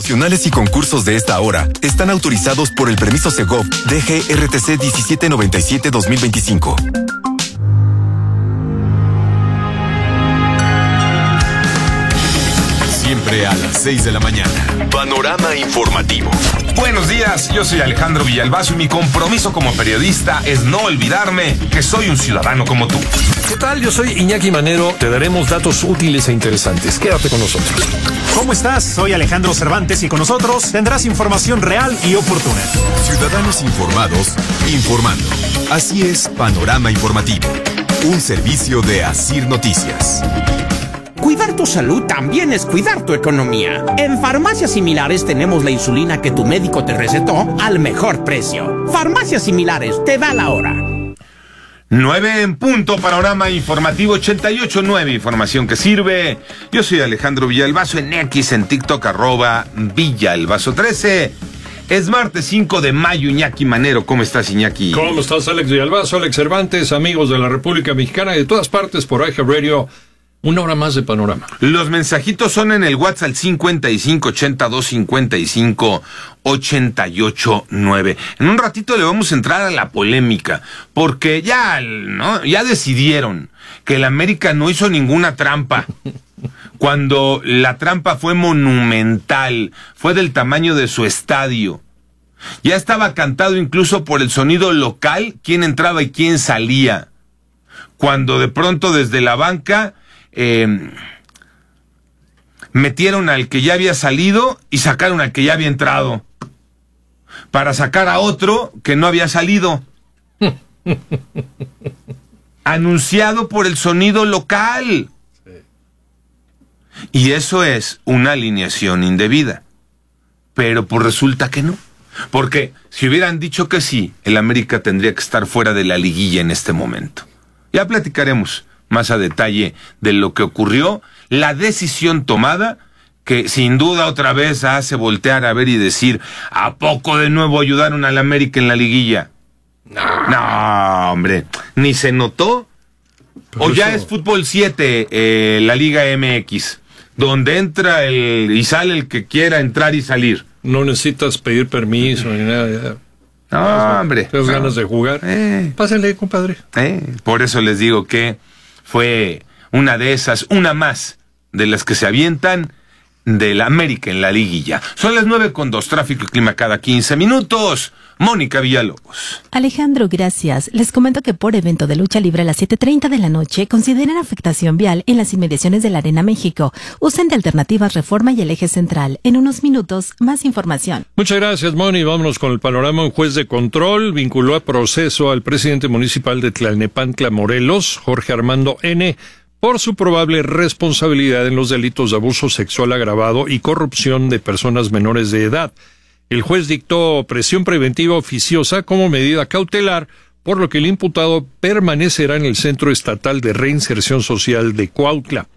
opcionales y concursos de esta hora están autorizados por el permiso Segov DG-RTC 1797-2025. Siempre a las 6 de la mañana. Panorama informativo. Buenos días, yo soy Alejandro Villalbazo y mi compromiso como periodista es no olvidarme que soy un ciudadano como tú. ¿Qué tal? Yo soy Iñaki Manero. Te daremos datos útiles e interesantes. Quédate con nosotros. ¿Cómo estás? Soy Alejandro Cervantes y con nosotros tendrás información real y oportuna. Ciudadanos informados, informando. Así es Panorama Informativo. Un servicio de Asir Noticias. Cuidar tu salud también es cuidar tu economía. En Farmacias Similares tenemos la insulina que tu médico te recetó al mejor precio. Farmacias Similares, te da la hora. 9 en punto, Panorama Informativo 88.9, información que sirve. Yo soy Alejandro Villalbazo en X, en TikTok, @Villalbazo13. Es martes 5 de mayo, Iñaki Manero. ¿Cómo estás, Iñaki? ¿Cómo estás, Alex Villalbazo, Alex Cervantes, amigos de la República Mexicana y de todas partes por iHeart Radio? Una hora más de Panorama. Los mensajitos son en el WhatsApp 5582558889. En un ratito le vamos a entrar a la polémica, porque ya decidieron que el América no hizo ninguna trampa. Cuando la trampa fue monumental, fue del tamaño de su estadio. Ya estaba cantado incluso por el sonido local quién entraba y quién salía. Cuando de pronto desde la banca metieron al que ya había salido y sacaron al que ya había entrado para sacar a otro que no había salido. Anunciado por el sonido local. Y eso es una alineación indebida. Pero pues resulta que no. Porque si hubieran dicho que sí, el América tendría que estar fuera de la liguilla en este momento. Ya platicaremos más a detalle de lo que ocurrió, la decisión tomada, que sin duda otra vez hace voltear a ver y decir, ¿a poco de nuevo ayudaron al América en la liguilla? No, hombre, ni se notó. O ya es fútbol 7, la Liga MX, donde entra y sale el que quiera entrar y salir. No necesitas pedir permiso ni nada. No, hombre. ¿Tienes ganas de jugar? Pásale, compadre. Por eso les digo que fue una de esas, una más de las que se avientan del América en la liguilla. Son las 9:02, tráfico y clima cada 15 minutos. Mónica Villalobos. Alejandro, gracias. Les comento que por evento de lucha libre a las 7:30 de la noche consideran afectación vial en las inmediaciones de la Arena México. Usen de alternativas Reforma y el Eje Central. En unos minutos, más información. Muchas gracias, Moni. Vámonos con el panorama. Un juez de control vinculó a proceso al presidente municipal de Tlalnepantla, Morelos, Jorge Armando N., por su probable responsabilidad en los delitos de abuso sexual agravado y corrupción de personas menores de edad. El juez dictó prisión preventiva oficiosa como medida cautelar, por lo que el imputado permanecerá en el Centro Estatal de Reinserción Social de Cuautla.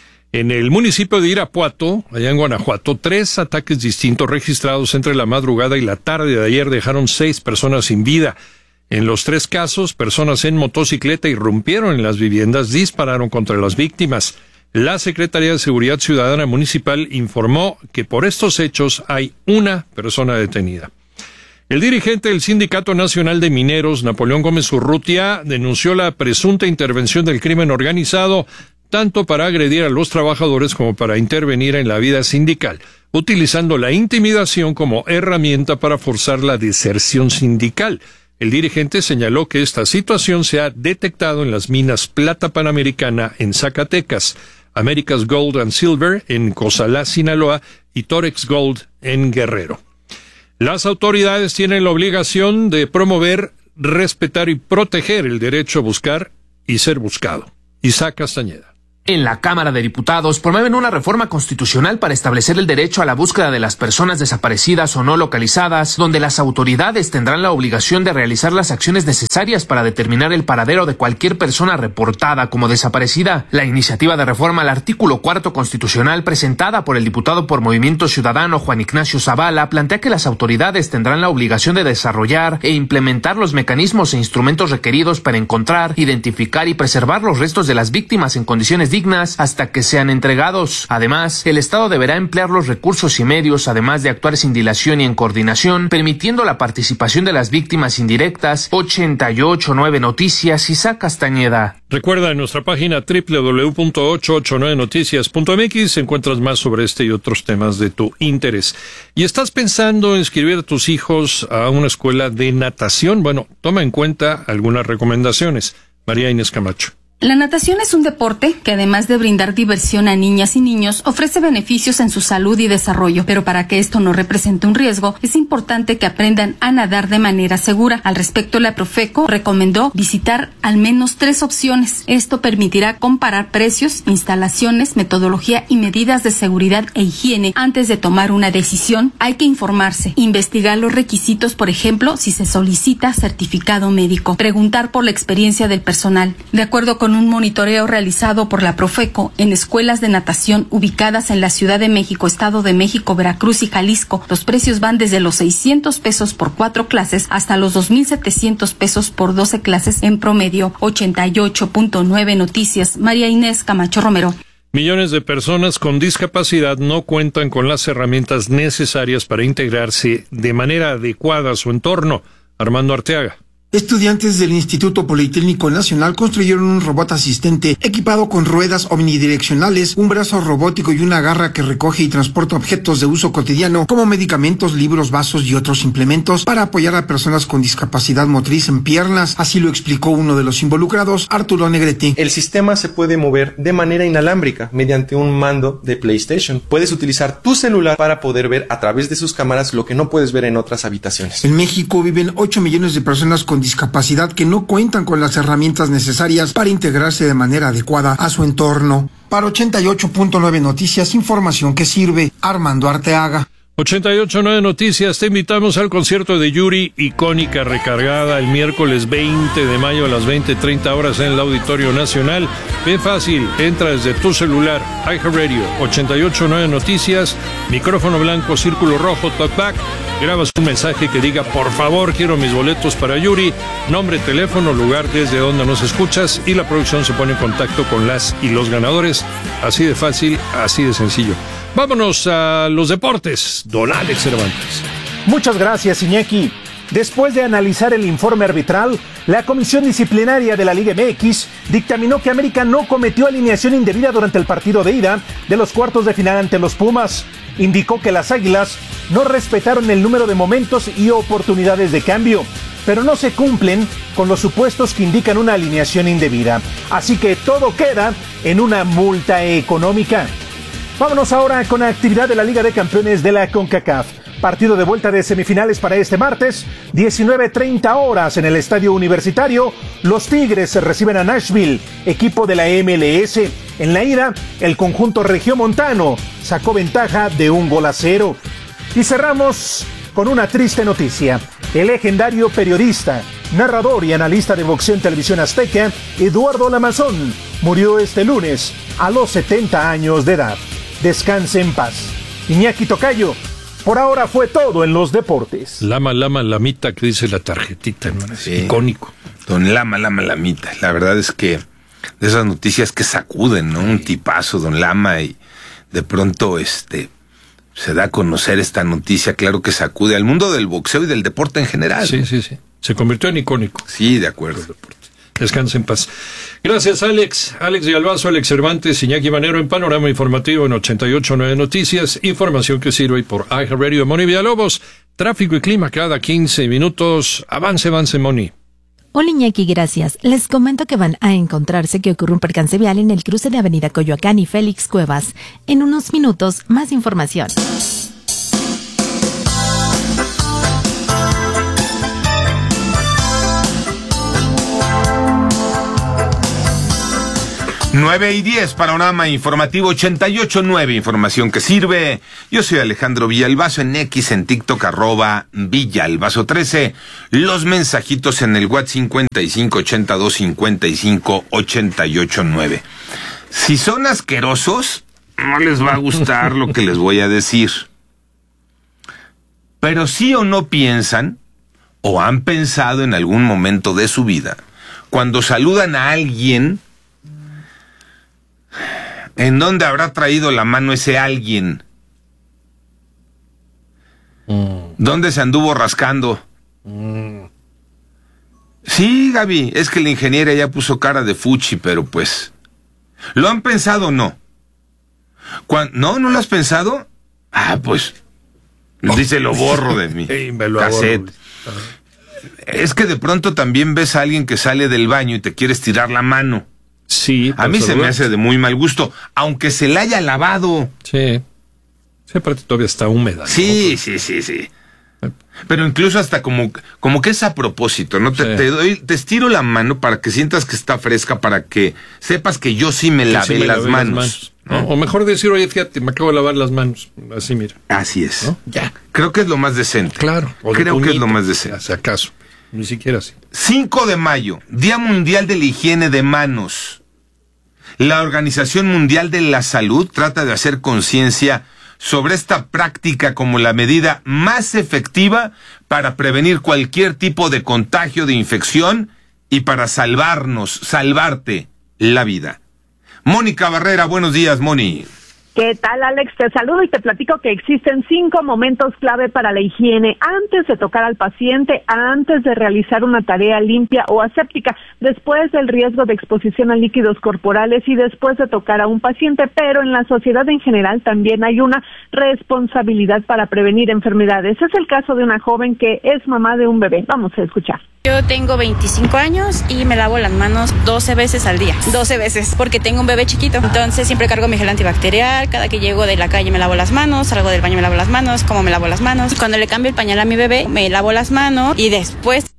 En el municipio de Irapuato, allá en Guanajuato, 3 ataques distintos registrados entre la madrugada y la tarde de ayer dejaron 6 personas sin vida. En los 3 casos, personas en motocicleta irrumpieron en las viviendas, dispararon contra las víctimas. La Secretaría de Seguridad Ciudadana Municipal informó que por estos hechos hay una persona detenida. El dirigente del Sindicato Nacional de Mineros, Napoleón Gómez Urrutia, denunció la presunta intervención del crimen organizado, tanto para agredir a los trabajadores como para intervenir en la vida sindical, utilizando la intimidación como herramienta para forzar la deserción sindical. El dirigente señaló que esta situación se ha detectado en las minas Plata Panamericana en Zacatecas, Americas Gold and Silver en Cozalá, Sinaloa, y Torex Gold en Guerrero. Las autoridades tienen la obligación de promover, respetar y proteger el derecho a buscar y ser buscado. Isaac Castañeda. En la Cámara de Diputados promueven una reforma constitucional para establecer el derecho a la búsqueda de las personas desaparecidas o no localizadas, donde las autoridades tendrán la obligación de realizar las acciones necesarias para determinar el paradero de cualquier persona reportada como desaparecida. La iniciativa de reforma al artículo 4 constitucional presentada por el diputado por Movimiento Ciudadano Juan Ignacio Zavala plantea que las autoridades tendrán la obligación de desarrollar e implementar los mecanismos e instrumentos requeridos para encontrar, identificar y preservar los restos de las víctimas en condiciones dignas dignas hasta que sean entregados. Además, el Estado deberá emplear los recursos y medios, además de actuar sin dilación y en coordinación, permitiendo la participación de las víctimas indirectas. 889 Noticias, Isaac Castañeda. Recuerda, en nuestra página www.889noticias.mx encuentras más sobre este y otros temas de tu interés. ¿Y estás pensando en inscribir a tus hijos a una escuela de natación? Bueno, toma en cuenta algunas recomendaciones. María Inés Camacho. La natación es un deporte que, además de brindar diversión a niñas y niños, ofrece beneficios en su salud y desarrollo, pero para que esto no represente un riesgo, es importante que aprendan a nadar de manera segura. Al respecto, la Profeco recomendó visitar al menos 3 opciones. Esto permitirá comparar precios, instalaciones, metodología y medidas de seguridad e higiene. Antes de tomar una decisión, hay que informarse, investigar los requisitos, por ejemplo, si se solicita certificado médico, preguntar por la experiencia del personal. De acuerdo con un monitoreo realizado por la Profeco en escuelas de natación ubicadas en la Ciudad de México, Estado de México, Veracruz y Jalisco, los precios van desde los $600 por 4 clases hasta los $2,700 por 12 clases en promedio. 88.9 Noticias, María Inés Camacho Romero. Millones de personas con discapacidad no cuentan con las herramientas necesarias para integrarse de manera adecuada a su entorno. Armando Arteaga. Estudiantes del Instituto Politécnico Nacional construyeron un robot asistente equipado con ruedas omnidireccionales, un brazo robótico y una garra que recoge y transporta objetos de uso cotidiano como medicamentos, libros, vasos y otros implementos para apoyar a personas con discapacidad motriz en piernas. Así lo explicó uno de los involucrados, Arturo Negrete. El sistema se puede mover de manera inalámbrica mediante un mando de PlayStation. Puedes utilizar tu celular para poder ver a través de sus cámaras lo que no puedes ver en otras habitaciones. En México viven 8 millones de personas con discapacidad que no cuentan con las herramientas necesarias para integrarse de manera adecuada a su entorno. Para 88.9 Noticias, información que sirve. Armando Arteaga. 88.9 Noticias, te invitamos al concierto de Yuri, icónica recargada, el miércoles 20 de mayo a las 20:30 horas en el Auditorio Nacional. Bien fácil, entra desde tu celular, iHeartRadio, 88.9 Noticias, micrófono blanco, círculo rojo, talkback, grabas un mensaje que diga, por favor, quiero mis boletos para Yuri, nombre, teléfono, lugar desde donde nos escuchas, y la producción se pone en contacto con las y los ganadores. Así de fácil, así de sencillo. Vámonos a los deportes. Don Alex Cervantes. Muchas gracias, Iñaki. Después de analizar el informe arbitral, la Comisión Disciplinaria de la Liga MX dictaminó que América no cometió alineación indebida durante el partido de ida de los cuartos de final ante los Pumas. Indicó que las Águilas no respetaron el número de momentos y oportunidades de cambio, pero no se cumplen con los supuestos que indican una alineación indebida. Así que todo queda en una multa económica. Vámonos ahora con la actividad de la Liga de Campeones de la CONCACAF. Partido de vuelta de semifinales para este martes, 19:30 horas en el Estadio Universitario. Los Tigres reciben a Nashville, equipo de la MLS. En la ida, el conjunto regiomontano sacó ventaja de 1-0. Y cerramos con una triste noticia. El legendario periodista, narrador y analista de boxeo en Televisión Azteca, Eduardo Lamazón, murió este lunes a los 70 años de edad. Descanse en paz. Iñaki Tocayo, por ahora fue todo en los deportes. Lama, lamita, que dice la tarjetita, ¿no? Sí. Icónico. Don Lamita. La verdad es que de esas noticias que sacuden, ¿no? Un tipazo, Don Lama, y de pronto se da a conocer esta noticia, claro que sacude al mundo del boxeo y del deporte en general. Sí. Se convirtió en icónico. Sí, de acuerdo. Descanse en paz. Gracias, Alex. Alex Villalbazo, Alex Cervantes, Iñaki Manero en Panorama Informativo en 88.9 Noticias. Información que sirve por iHeartRadio. Moni Villalobos. Tráfico y clima cada 15 minutos. Avance, Moni. Hola, Iñaki, gracias. Les comento que van a encontrarse que ocurre un percance vial en el cruce de Avenida Coyoacán y Félix Cuevas. En unos minutos, más información. Nueve y 10, Panorama Informativo 88.9, información que sirve. Yo soy Alejandro Villalbazo, en X, en TikTok, @Villalbazo13. Los mensajitos en el WhatsApp 5582558889. Si son asquerosos, no les va a gustar lo que les voy a decir. Pero sí o no piensan, o han pensado en algún momento de su vida, cuando saludan a alguien ¿En dónde habrá traído la mano ese alguien? ¿Dónde se anduvo rascando? Sí, Gaby, es que la ingeniera ya puso cara de fuchi, pero pues... ¿Lo han pensado o no? ¿No lo has pensado? Ah, pues... Dice, lo borro de mi cassette. Es que de pronto también ves a alguien que sale del baño y te quieres tirar la mano. Sí. A mí se me hace de muy mal gusto, aunque se la haya lavado. Sí. Esa parte todavía está húmeda. Sí, ¿no? Sí. Pero incluso hasta como que es a propósito, ¿no? Sí. Te estiro la mano para que sientas que está fresca, para que sepas que yo sí me lavé las manos. ¿No? O mejor decir, oye, fíjate, me acabo de lavar las manos. Así, mira. Así es. ¿No? Ya. Creo que es lo más decente. Claro. Creo que es lo más decente. Si acaso. Ni siquiera así. 5 de mayo, Día Mundial de la Higiene de Manos. La Organización Mundial de la Salud trata de hacer conciencia sobre esta práctica como la medida más efectiva para prevenir cualquier tipo de contagio, de infección y para salvarte la vida. Mónica Barrera, buenos días, Moni. ¿Qué tal, Alex? Te saludo y te platico que existen 5 momentos clave para la higiene antes de tocar al paciente, antes de realizar una tarea limpia o aséptica, después del riesgo de exposición a líquidos corporales y después de tocar a un paciente, pero en la sociedad en general también hay una responsabilidad para prevenir enfermedades. Es el caso de una joven que es mamá de un bebé. Vamos a escuchar. Yo tengo 25 años y me lavo las manos 12 veces al día. 12 veces, porque tengo un bebé chiquito. Entonces siempre cargo mi gel antibacterial. Cada que llego de la calle me lavo las manos, salgo del baño me lavo las manos, como me lavo las manos. Cuando le cambio el pañal a mi bebé, me lavo las manos y después...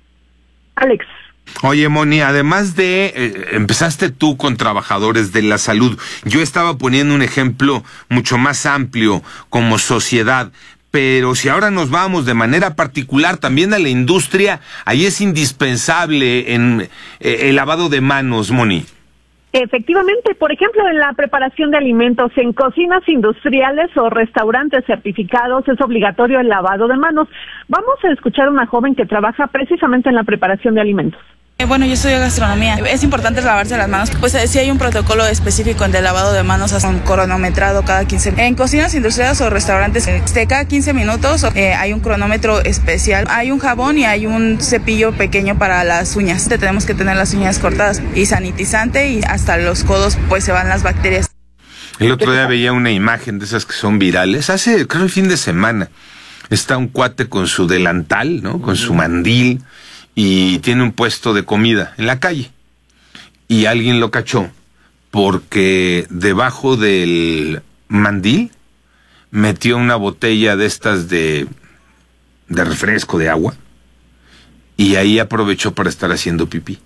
Alex. Oye, Moni, además de... empezaste tú con trabajadores de la salud. Yo estaba poniendo un ejemplo mucho más amplio como sociedad. Pero si ahora nos vamos de manera particular también a la industria, ahí es indispensable en el lavado de manos, Moni. Efectivamente, por ejemplo, en la preparación de alimentos en cocinas industriales o restaurantes certificados es obligatorio el lavado de manos. Vamos a escuchar a una joven que trabaja precisamente en la preparación de alimentos. Bueno, yo estudio gastronomía. Es importante lavarse las manos. Pues sí hay un protocolo específico de lavado de manos con cronometrado cada 15 minutos. En cocinas industriales o restaurantes, cada 15 minutos hay un cronómetro especial. Hay un jabón y hay un cepillo pequeño para las uñas. Tenemos que tener las uñas cortadas y sanitizante y hasta los codos pues se van las bacterias. El otro día veía una imagen de esas que son virales. Creo el fin de semana. Está un cuate con su delantal, ¿no? Con su mandil. Y tiene un puesto de comida en la calle. Y alguien lo cachó porque debajo del mandil metió una botella de estas de refresco, de agua. Y ahí aprovechó para estar haciendo pipí.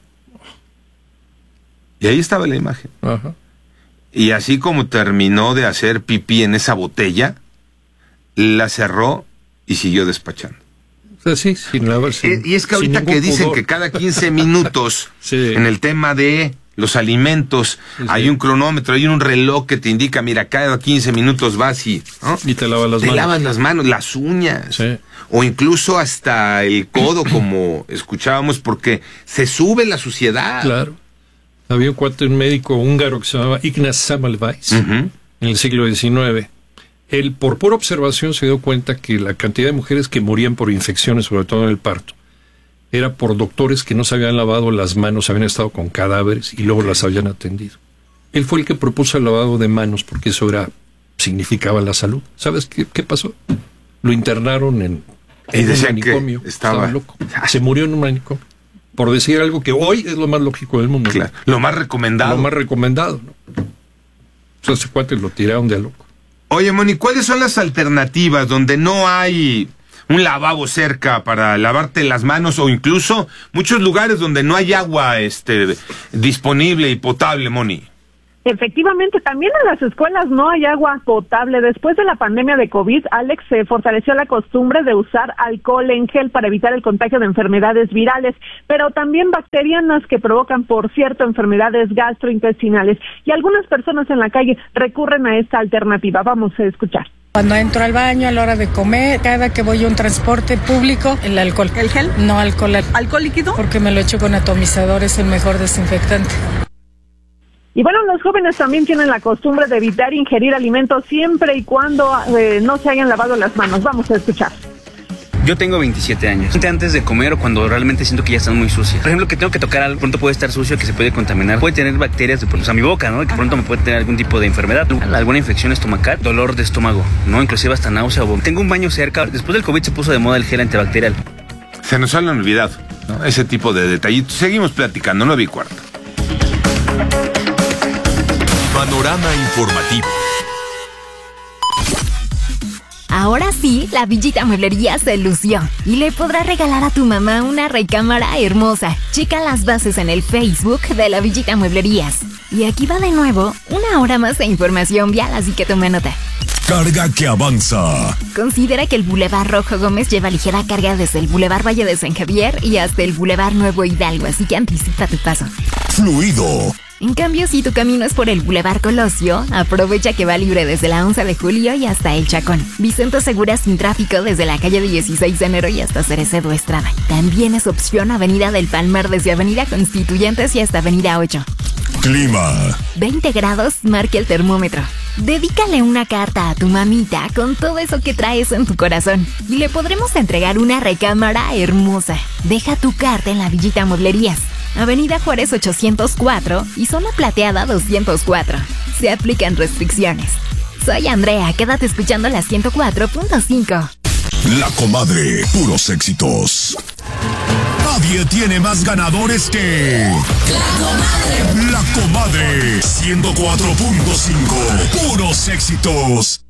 Y ahí estaba la imagen. Ajá. Y así como terminó de hacer pipí en esa botella, la cerró y siguió despachando. Sí, sin lavarse. Y es que ahorita que dicen pudor, que cada 15 minutos sí, en el tema de los alimentos sí, hay un cronómetro, hay un reloj que te indica, mira, cada 15 minutos vas y... ¿no? Y te lavas las manos. Te lavas las manos, las uñas. Sí. O incluso hasta el codo, como escuchábamos, porque se sube la suciedad. Claro. Había un médico húngaro que se llamaba Ignaz Semmelweis en el siglo XIX. Él, por pura observación, se dio cuenta que la cantidad de mujeres que morían por infecciones, sobre todo en el parto, era por doctores que no se habían lavado las manos, habían estado con cadáveres y luego las habían atendido. Él fue el que propuso el lavado de manos porque eso significaba la salud. ¿Sabes qué pasó? Lo internaron en un manicomio. Estaba loco. Se murió en un manicomio. Por decir algo que hoy es lo más lógico del mundo. Claro. ¿No? Lo más recomendado. Lo más recomendado, ¿no? Entonces, ese cuate lo tiraron de a loco. Oye, Moni, ¿cuáles son las alternativas donde no hay un lavabo cerca para lavarte las manos o incluso muchos lugares donde no hay agua disponible y potable, Moni? Efectivamente, también en las escuelas no hay agua potable. Después de la pandemia de COVID, Alex, se fortaleció la costumbre de usar alcohol en gel para evitar el contagio de enfermedades virales, pero también bacterianas que provocan, por cierto, enfermedades gastrointestinales. Y algunas personas en la calle recurren a esta alternativa. Vamos a escuchar. Cuando entro al baño, a la hora de comer, cada que voy a un transporte público, el alcohol. ¿El gel? No, alcohol. ¿Alcohol líquido? Porque me lo echo con atomizador, es el mejor desinfectante. Y bueno, los jóvenes también tienen la costumbre de evitar ingerir alimentos siempre y cuando no se hayan lavado las manos. Vamos a escuchar. Yo tengo 27 años. Antes de comer o cuando realmente siento que ya están muy sucias. Por ejemplo, que tengo que tocar algo, pronto puede estar sucio, que se puede contaminar. Puede tener bacterias a mi boca, ¿no? Que pronto me puede tener algún tipo de enfermedad. Alguna infección estomacal, dolor de estómago, ¿no? Inclusive hasta náusea o vómito. Tengo un baño cerca. Después del COVID se puso de moda el gel antibacterial. Se nos han olvidado, ¿no? Ese tipo de detallitos. Seguimos platicando, 9:15. Panorama informativo. Ahora sí, la Villita Mueblería se lució y le podrás regalar a tu mamá una recámara hermosa. Checa las bases en el Facebook de la Villita Mueblerías. Y aquí va de nuevo una hora más de información vial, así que toma nota. Carga que avanza. Considera que el Boulevard Rojo Gómez lleva ligera carga desde el Boulevard Valle de San Javier y hasta el Boulevard Nuevo Hidalgo, así que anticipa tu paso. Fluido. En cambio, si tu camino es por el Boulevard Colosio, aprovecha que va libre desde la 11 de julio y hasta El Chacón. Vicente Segura sin tráfico desde la calle 16 de enero y hasta Cerecedo Estrada. También es opción Avenida del Palmar desde Avenida Constituyentes y hasta Avenida 8. Clima. 20 grados marca el termómetro. Dedícale una carta a tu mamita con todo eso que traes en tu corazón y le podremos entregar una recámara hermosa. Deja tu carta en la Villita Mueblerías. Avenida Juárez 804 y Zona Plateada 204. Se aplican restricciones. Soy Andrea, quédate escuchando la 104.5. La Comadre, puros éxitos. Nadie tiene más ganadores que... La Comadre, 104.5, puros éxitos.